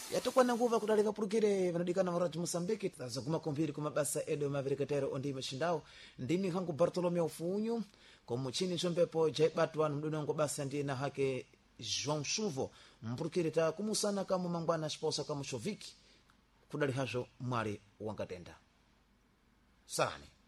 yatakuwa na nguvu kudalika purukire vanadikana maraji Mosambiki taza kuma kompiri kuma basa edo mavirikatero ondi mashindao ndini hangu Bartolomeo Funyu komu chini chombepo jaibatwa mdunongo basa ndiye na hake João Chuvo mpurukire ta kumusana kama mangwana sposa kama Shoviki kudali hajo mwari wangatenda sarani.